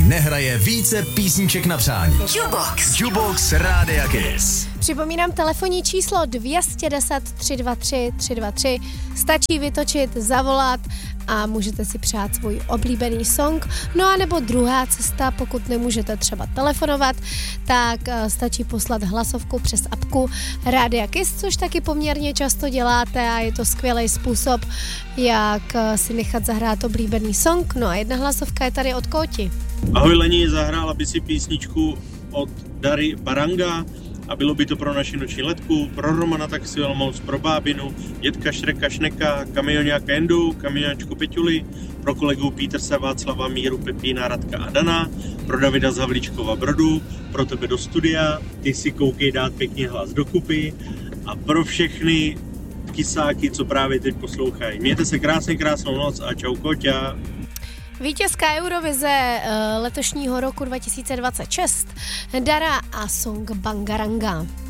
nehraje více písniček na přání. Jukebox Rádia Kiss. Připomínám telefonní číslo 210 323 323. Stačí vytočit, zavolat a můžete si přát svůj oblíbený song. No a nebo druhá cesta, pokud nemůžete třeba telefonovat, tak stačí poslat hlasovku přes apku Rádia Kiss, což taky poměrně často děláte a je to skvělý způsob, jak si nechat zahrát oblíbený song. No a jedna hlasovka je tady od Kóti. Ahoj Leni, zahrála by si písničku od Dary Baranga a bylo by to pro naši noční letku, pro Romana Taxi Olomouc, pro bábinu, dětka Šreka Šneka, kamioňáka Endu, kamioňáčku Peťuli, pro kolegu Petersa, Václava, Míru, Pepína, Radka a Dana, pro Davida z Havlíčkova Brodu, pro tebe do studia, ty si koukej dát pěkně hlas dokupy a pro všechny kysáky, co právě teď poslouchají. Mějte se krásnou noc a čau Koťa. Vítězka Eurovize letošního roku 2026 Dara a song Bangaranga.